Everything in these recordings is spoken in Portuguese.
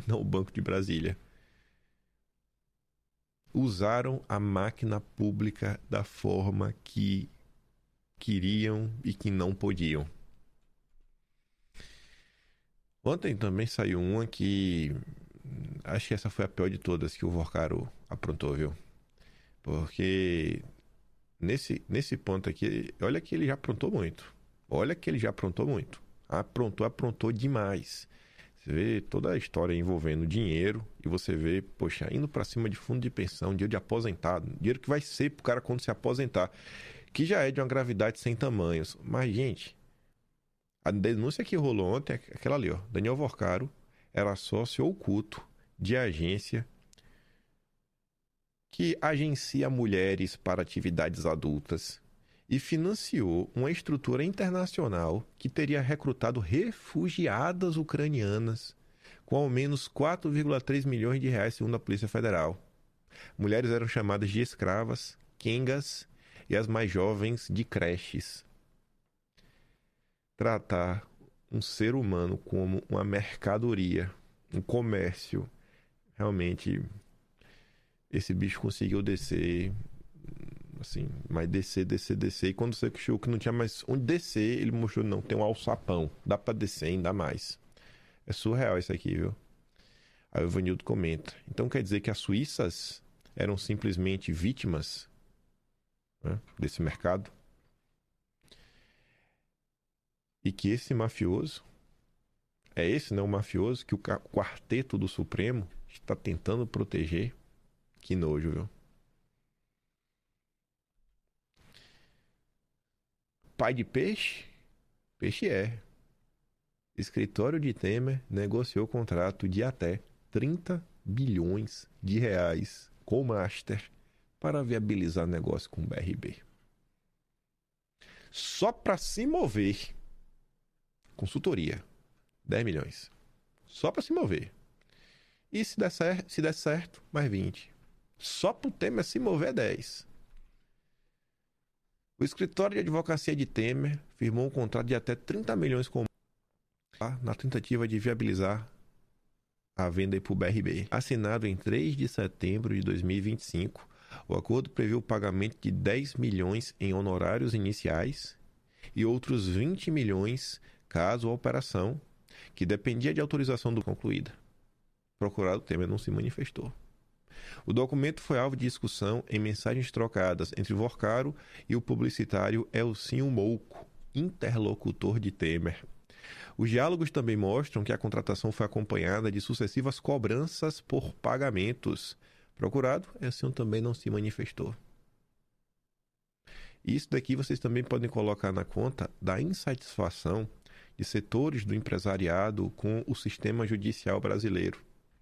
não o Banco de Brasília. Usaram a máquina pública da forma que queriam e que não podiam. Ontem também saiu uma que acho que essa foi a pior de todas que o Vorcaro aprontou, viu? Porque nesse ponto aqui, olha que ele já aprontou muito. Aprontou demais. Você vê toda a história envolvendo dinheiro e você vê, poxa, indo pra cima de fundo de pensão, dinheiro de aposentado, dinheiro que vai ser pro cara quando se aposentar, que já é de uma gravidade sem tamanhos. Mas, gente, a denúncia que rolou ontem é aquela ali, ó. Daniel Vorcaro era sócio oculto de agência que agencia mulheres para atividades adultas e financiou uma estrutura internacional que teria recrutado refugiadas ucranianas com ao menos 4,3 milhões de reais, segundo a Polícia Federal. Mulheres eram chamadas de escravas, quengas e as mais jovens de creches. Tratar um ser humano como uma mercadoria, um comércio, realmente esse bicho conseguiu descer, assim, mas descer, e quando você achou que não tinha mais onde descer, ele mostrou, não, tem um alçapão, dá pra descer ainda mais. É surreal isso aqui, viu? Aí o Ivanildo comenta, então quer dizer que as suíças eram simplesmente vítimas, né, desse mercado? E que esse mafioso, é esse, né, o mafioso que o quarteto do Supremo está tentando proteger? Que nojo, viu? Pai de peixe? Peixe é. Escritório de Temer negociou contrato de até 30 bilhões de reais com o Master para viabilizar negócio com o BRB. Só para se mover. Consultoria. 10 milhões. Só para se mover. E se der certo, mais 20. Só para o Temer se mover é 10. O escritório de advocacia de Temer firmou um contrato de até 30 milhões com na tentativa de viabilizar a venda para o BRB. Assinado em 3 de setembro de 2025, o acordo prevê o pagamento de 10 milhões em honorários iniciais e outros 20 milhões caso a operação, que dependia de autorização do concluída. O procurado Temer não se manifestou. O documento foi alvo de discussão em mensagens trocadas entre Vorcaro e o publicitário Elcinho Mouco, interlocutor de Temer. Os diálogos também mostram que a contratação foi acompanhada de sucessivas cobranças por pagamentos. Procurado, Elcinho também não se manifestou. Isso daqui vocês também podem colocar na conta da insatisfação de setores do empresariado com o sistema judicial brasileiro.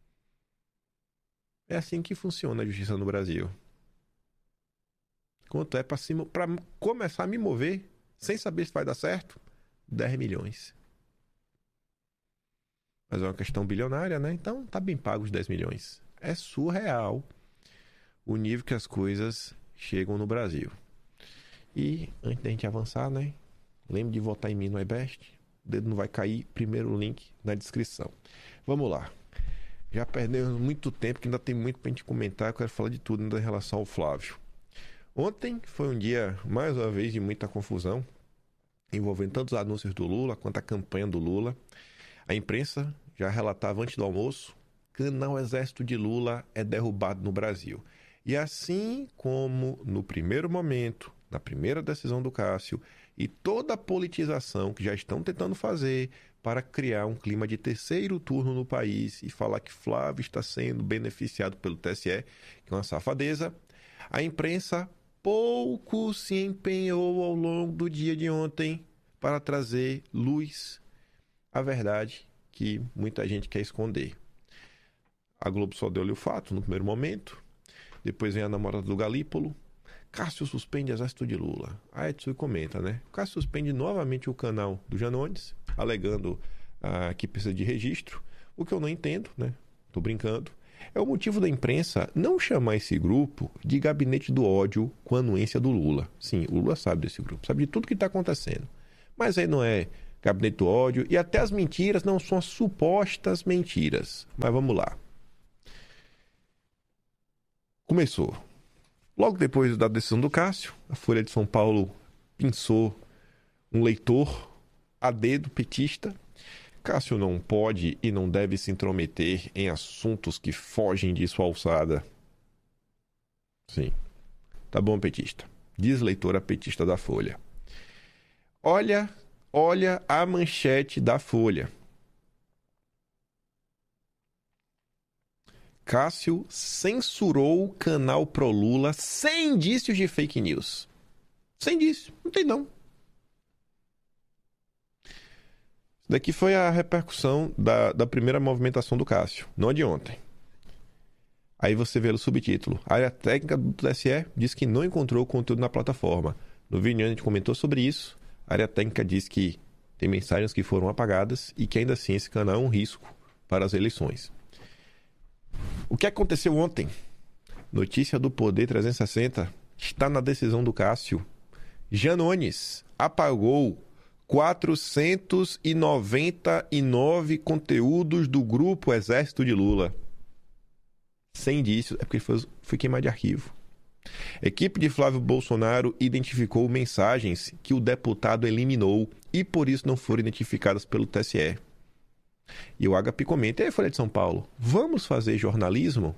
É assim que funciona a justiça no Brasil. Quanto é para começar a me mover, sem saber se vai dar certo? 10 milhões. Mas é uma questão bilionária, né? Então tá bem pago os 10 milhões. É surreal o nível que as coisas chegam no Brasil. E antes da gente avançar, né? Lembre de votar em mim no iBest. O dedo não vai cair. Primeiro link na descrição. Vamos lá. Já perdemos muito tempo, que ainda tem muito pra gente comentar. Eu quero falar de tudo ainda em relação ao Flávio. Ontem foi um dia, mais uma vez, de muita confusão, envolvendo tanto os anúncios do Lula quanto a campanha do Lula. A imprensa já relatava antes do almoço: canal Exército de Lula é derrubado no Brasil. E assim como no primeiro momento, na primeira decisão do Cássio, e toda a politização que já estão tentando fazer para criar um clima de terceiro turno no país e falar que Flávio está sendo beneficiado pelo TSE, que é uma safadeza, a imprensa pouco se empenhou ao longo do dia de ontem para trazer luz à verdade que muita gente quer esconder. A Globo só deu-lhe o fato no primeiro momento, depois vem a namorada do Galípolo: Cássio suspende Exército de Lula. A Edson comenta, né? Cássio suspende novamente o canal do Janones, alegando que precisa de registro, o que eu não entendo, né? Tô brincando. É o motivo da imprensa não chamar esse grupo de gabinete do ódio com a anuência do Lula. Sim, o Lula sabe desse grupo, sabe de tudo que está acontecendo. Mas aí não é Gabinete do Ódio, e até as mentiras não são as supostas mentiras. Mas vamos lá. Começou. Logo depois da decisão do Cássio, a Folha de São Paulo pinçou um leitor a dedo petista. Cássio não pode e não deve se intrometer em assuntos que fogem de sua alçada. Sim. Tá bom, petista. Diz leitora petista da Folha. Olha a manchete da Folha. Cássio censurou o canal Pro Lula sem indícios de fake news. Sem indício. Não tem não. Isso daqui foi a repercussão da primeira movimentação do Cássio. Não a de ontem. Aí você vê o subtítulo. A área técnica do TSE diz que não encontrou conteúdo na plataforma. No vídeo a gente comentou sobre isso. A área técnica diz que tem mensagens que foram apagadas e que ainda assim esse canal é um risco para as eleições. O que aconteceu ontem? Notícia do Poder 360 está na decisão do Cássio. Janones apagou 499 conteúdos do grupo Exército de Lula. Sem indícios, é porque foi queimado de arquivo. A equipe de Flávio Bolsonaro identificou mensagens que o deputado eliminou e por isso não foram identificadas pelo TSE. E o Agape comenta, e aí, Folha de São Paulo, vamos fazer jornalismo?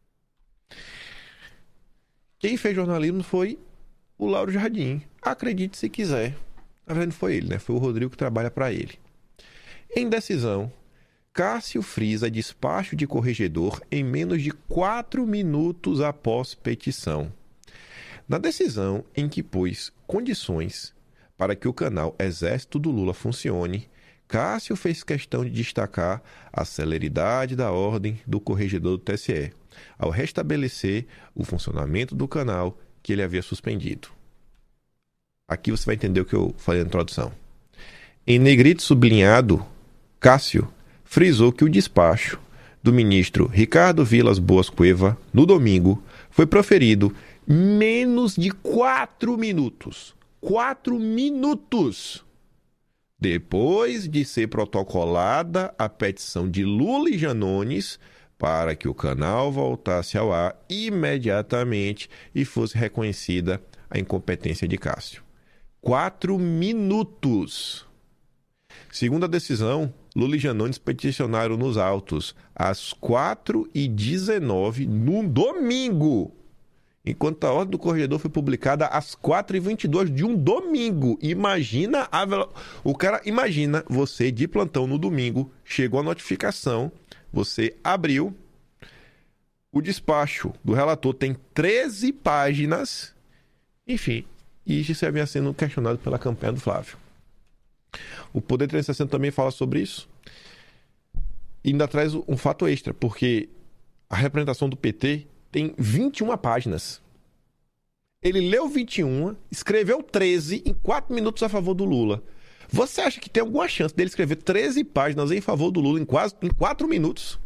Quem fez jornalismo foi o Lauro Jardim. Acredite se quiser. Na verdade não foi ele, né? Foi o Rodrigo que trabalha para ele. Em decisão, Cássio frisa despacho de corregedor em menos de 4 minutos após petição. Na decisão em que pôs condições para que o canal Exército do Lula funcione, Cássio fez questão de destacar a celeridade da ordem do corregedor do TSE, ao restabelecer o funcionamento do canal que ele havia suspendido. Aqui você vai entender o que eu falei na introdução. Em negrito sublinhado, Cássio frisou que o despacho do ministro Ricardo Vilas Boas Cueva, no domingo, foi proferido menos de 4 minutos. 4 minutos! Depois de ser protocolada a petição de Lula e Janones para que o canal voltasse ao ar imediatamente e fosse reconhecida a incompetência de Cássio. 4 minutos! Segundo a decisão, Lula e Janones peticionaram nos autos às 4h19 no domingo, enquanto a ordem do corregedor foi publicada às 4h22 de um domingo. Imagina imagina você de plantão no domingo, chegou a notificação, você abriu, o despacho do relator tem 13 páginas, enfim, e isso havia sendo questionado pela campanha do Flávio. O Poder 360 também fala sobre isso. E ainda traz um fato extra, porque a representação do PT tem 21 páginas. Ele leu 21, escreveu 13 em 4 minutos a favor do Lula. Você acha que tem alguma chance dele escrever 13 páginas em favor do Lula em 4 minutos?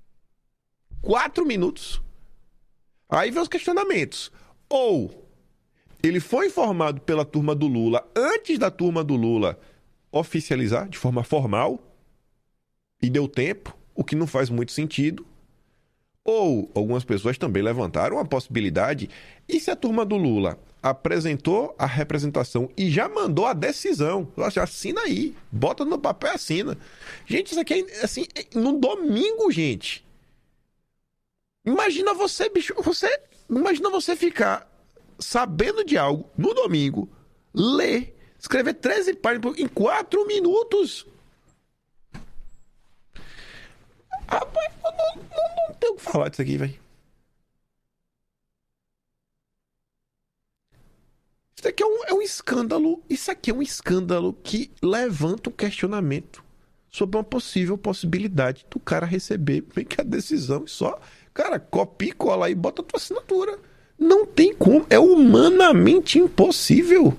4 minutos. Aí vem os questionamentos. Ou ele foi informado pela turma do Lula antes da turma do Lula oficializar de forma formal e deu tempo, o que não faz muito sentido. Ou algumas pessoas também levantaram a possibilidade, e se a turma do Lula apresentou a representação e já mandou a decisão, assina aí, bota no papel e assina. Gente, isso aqui é assim, no domingo, gente. Imagina você, bicho, imagina você ficar sabendo de algo no domingo, ler, escrever 13 páginas em 4 minutos. Rapaz, eu não tenho o que falar disso aqui, velho. Isso aqui é um escândalo. Isso aqui é um escândalo que levanta o questionamento sobre uma possível possibilidade do cara receber bem que a decisão e só, cara, copia e cola aí e bota a tua assinatura. Não tem como. É humanamente impossível.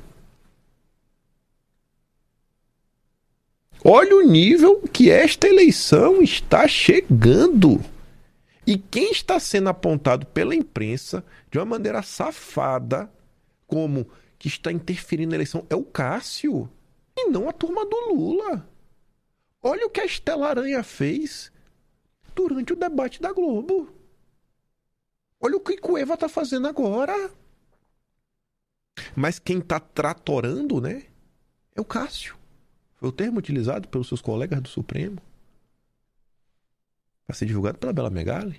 Olha o nível que esta eleição está chegando. E quem está sendo apontado pela imprensa de uma maneira safada como que está interferindo na eleição é o Cássio. E não a turma do Lula. Olha o que a Estela Aranha fez durante o debate da Globo. Olha o que Cueva tá fazendo agora. Mas quem tá tratorando, né, é o Cássio. Foi o termo utilizado pelos seus colegas do Supremo para ser divulgado pela Bela Megali.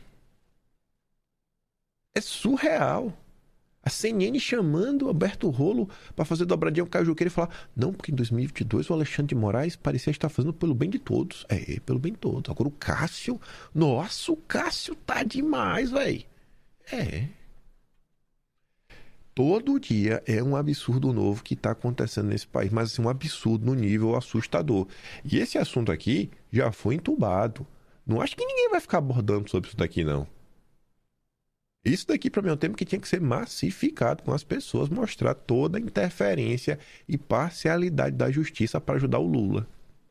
É surreal. A CNN chamando Alberto Rolo para fazer dobradinha com o Caio Juqueira e falar: não, porque em 2022 o Alexandre de Moraes parecia estar fazendo pelo bem de todos. É, pelo bem de todos. Agora o Cássio, nossa, o Cássio tá demais, velho. É. Todo dia é um absurdo novo que está acontecendo nesse país, mas assim, um absurdo no nível assustador. E esse assunto aqui já foi entubado. Não acho que ninguém vai ficar abordando sobre isso daqui, não. Isso daqui, para mim, é um tema que tinha que ser massificado com as pessoas, mostrar toda a interferência e parcialidade da justiça para ajudar o Lula.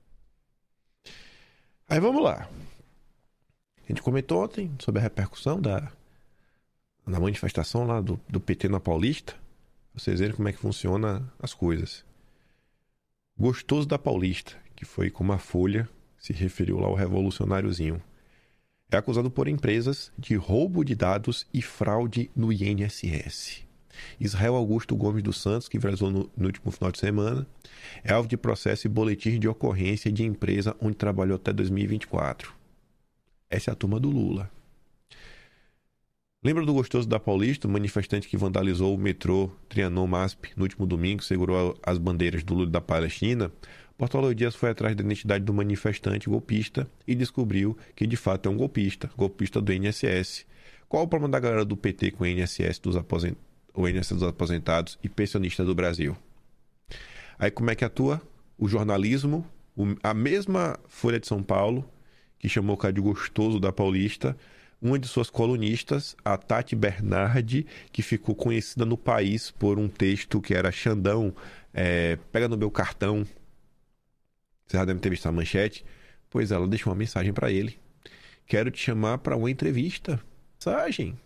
Aí vamos lá. A gente comentou ontem sobre a repercussão da manifestação lá do PT na Paulista. Pra vocês verem como é que funciona as coisas. Gostoso da Paulista, que foi como a Folha se referiu lá ao revolucionáriozinho, é acusado por empresas de roubo de dados e fraude no INSS. Israel Augusto Gomes dos Santos, que viralizou no último final de semana, é alvo de processo e boletim de ocorrência de empresa onde trabalhou até 2024. Essa é a turma do Lula. Lembra do Gostoso da Paulista, o manifestante que vandalizou o metrô Trianon-MASP no último domingo, segurou as bandeiras do Lula e da Palestina? Bartolomeu Dias foi atrás da identidade do manifestante golpista e descobriu que de fato é um golpista do INSS. Qual o problema da galera do PT com o INSS dos aposentados e pensionistas do Brasil? Aí como é que atua? O jornalismo, a mesma Folha de São Paulo, que chamou o cara de Gostoso da Paulista, uma de suas colunistas, a Tati Bernardi, que ficou conhecida no país por um texto que era Xandão, pega no meu cartão. Você já deve ter visto a manchete. Pois ela deixou uma mensagem para ele. Quero te chamar para uma entrevista. Mensagem.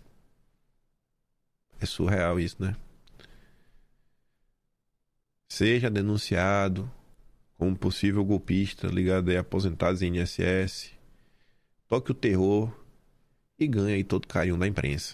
É surreal isso, né? Seja denunciado como possível golpista ligado a aposentados em INSS. Toque o terror e ganhe aí todo o carinho da imprensa.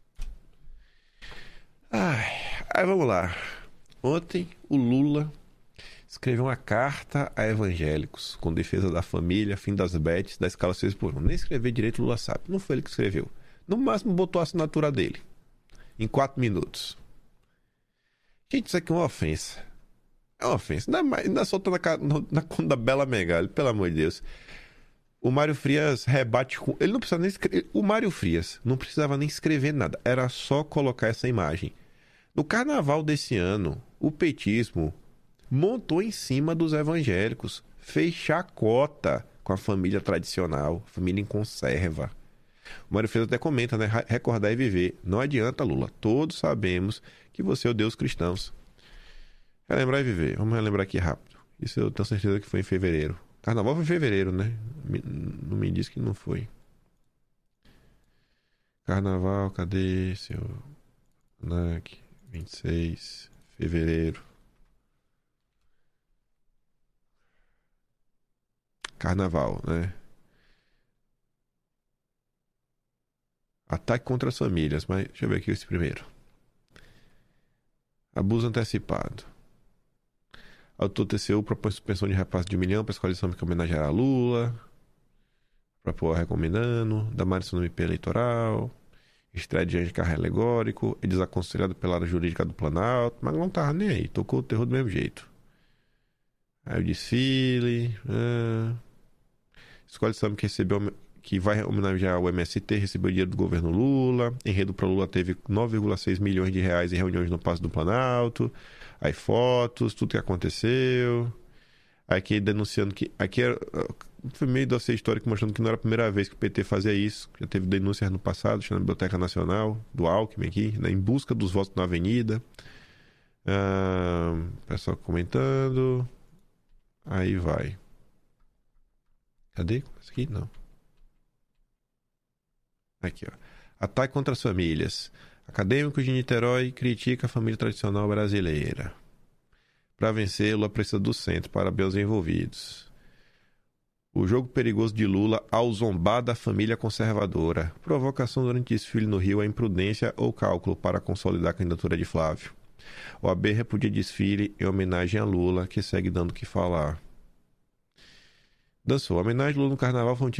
Aí vamos lá. Ontem o Lula escreveu uma carta a evangélicos com defesa da família, fim das bets, da escala 6 por 1. Nem escrever direito o Lula sabe. Não foi ele que escreveu. No máximo botou a assinatura dele. Em 4 minutos. Gente, isso aqui é uma ofensa. É uma ofensa. Ainda solta na conta da Bela Megali, pelo amor de Deus. O Mário Frias rebate com... Ele não precisava nem escrever... O Mário Frias não precisava nem escrever nada. Era só colocar essa imagem. No carnaval desse ano, o petismo montou em cima dos evangélicos. Fez chacota com a família tradicional. Família em conserva. O Mário Frias até comenta, né? Recordar e viver. Não adianta, Lula. Todos sabemos que você é o Deus cristãos. Relembrar e viver. Vamos relembrar aqui rápido. Isso eu tenho certeza que foi em fevereiro. Carnaval foi em fevereiro, né? Não me diz que não foi. Carnaval, cadê, seu NAC? 26, fevereiro. Carnaval, né? Ataque contra as famílias, mas deixa eu ver aqui esse primeiro. Abuso antecipado. Autor TCU propõe suspensão de repasse de 1 milhão para a escola de samba que homenageará a Lula. Propor recomendando. Damares no MP eleitoral. Estreia de Anjo Carro Alegórico. É desaconselhado pela área jurídica do Planalto. Mas não tava nem aí. Tocou o terror do mesmo jeito. Aí o desfile. Escola de samba que vai homenagear o MST, recebeu dinheiro do governo Lula. Enredo para Lula teve 9,6 milhões de reais em reuniões no Palácio do Planalto. Aí fotos, tudo que aconteceu. Aqui denunciando que... Aqui foi meio dossiê histórico mostrando que não era a primeira vez que o PT fazia isso. Já teve denúncias no passado, na Biblioteca Nacional, do Alckmin aqui, né, em busca dos votos na Avenida. Pessoal comentando. Aí vai. Cadê? Isso aqui? Não. Aqui, ó. Ataque contra as famílias. Acadêmico de Niterói critica a família tradicional brasileira. Para vencer, Lula precisa do centro. Parabéns aos envolvidos. O jogo perigoso de Lula ao zombar da família conservadora. Provocação durante desfile no Rio é imprudência ou cálculo para consolidar a candidatura de Flávio. O AB repudia desfile em homenagem a Lula, que segue dando o que falar. Dançou. A homenagem de Lula no carnaval foi um